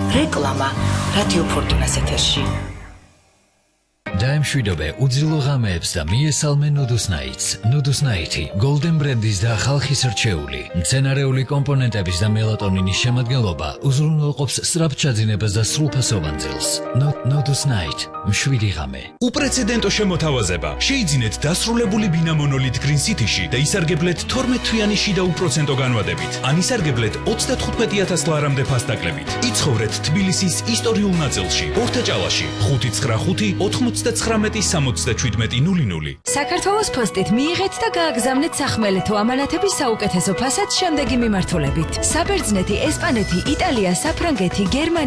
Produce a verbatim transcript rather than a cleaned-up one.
რეკლამა რადიო ფორტუნას ეთერში. დაემშვიდობე უძილო ღამეებს და მიესალმე ნუდუსნაიტს. ნუდუსნაიტი გოლდენ ბრენდის და ხალხის რჩეული მცენარეული კომპონენტების და მელატონინის შემადგენლობა უზრუნველყოფს სწრაფ ჩაძინებას და სრულფასოვან ძილს. ნუდუსნაიტ მშვიდი ღამე. უპრეცედენტო შემოთავაზება. შეიძინეთ დასრულებული ბინა მონოლით Green City-ში და ისარგებლეთ თორმეტ თვიანი შიდა უპროცენტო განვადებით. ან ისარგებლეთ ოცდათხუთმეტი ათას ლარამდე ფასდაკლებით. იცხოვრეთ თბილისის ისტორიულ ნაწილში, ორთაჭალაში, ხუთი ცხრა ხუთი ოთხმოცდაცხრამეტი სამოცდაჩვიდმეტი ნული ნული. საქართველოს ფოსტით მიიღეთ და გააგზავნეთ სახმელეთო ამანათების საუკეთესო ფასად შემდეგი მიმართულებით. საბერძნეთი, ესპანეთი, იტალია, საფრანგეთი, გერმანია